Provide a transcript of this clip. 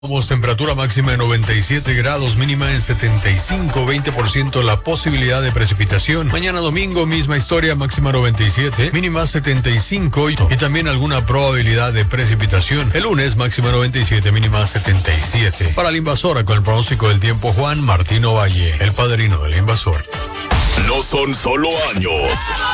Temperatura máxima de 97 grados, mínima en 75, 20% la posibilidad de precipitación. Mañana domingo, misma historia, máxima 97, mínima 75 y también alguna probabilidad de precipitación. El lunes, máxima 97, mínima 77. Para la invasora, con el pronóstico del tiempo, Juan Martino Valle, el padrino del invasor. No son solo años.